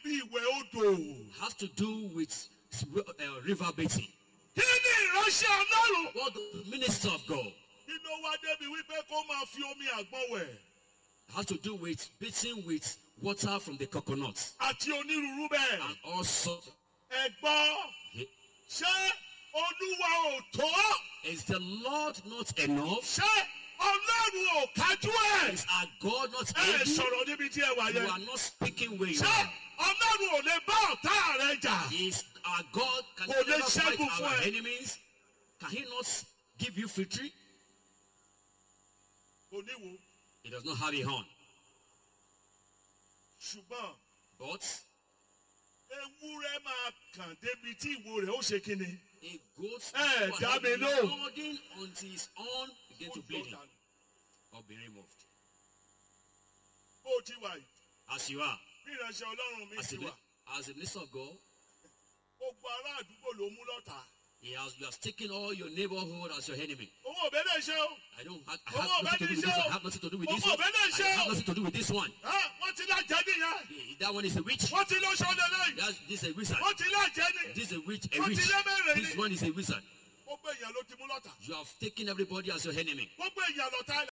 níbi ìwẹ̀ odò. has to do with river bathing. Kí ni ìránṣẹ́ Ọlọ́run? What the minister of God Kí ló wá débi wípé kó máa fi omi àgbọn wẹ̀? has to do with bathing with water from the coconut Àti onírúurú bẹ́ẹ̀. and also. Ẹ gbọ́, ṣé Olúwa ò tó? Is the Lord not enough? Ṣé Ọlọ́run ò kájú ẹ̀? Is our God not Ẹ able? sọ̀rọ̀ níbi tí ẹ wà You yẹn. are not speaking where you Ṣé are. Ọlọ́run ò lè bá ọ̀tá rẹ jà? Is our God can Kò he lè never fight ṣẹ́gun fún our ẹ. enemies? Can he not give you victory? Kò ní wo. He does not have a horn. Ṣùgbọ́n But ewúrẹ́ máa kàn débi tí ìwo rẹ̀ ó ṣe kíni. a goat dá mi lóhùn. according until his horn begin to bleed him or be removed. Bó o ti wà yìí, As you are, bí ìránṣẹ́ Ọlọ́run mi ti wà, as a minister of God, gbogbo ará àdúgbò ló mú lọ́tà. you have taken all your neighborhood as your enemy. Owó òbẹ́ náà ṣe o. I have nothing to do with this. I have nothing to do with this one. I have nothing to do with this one. Wọ́n ti lájẹ́ nìyẹn. That one is a witch. Wọ́n ti lọ sọ́dọ̀ lẹ́yìn. This is a wizard. Wọ́n ti lájẹ́ ni. This is a witch. Wọ́n ti lẹ́mẹ̀rẹ̀ This ni. one is a wizard. Gbogbo èèyàn ló ti mú lọ́tà. You have taken everybody as your enemy. Gbogbo èèyàn lọ́tà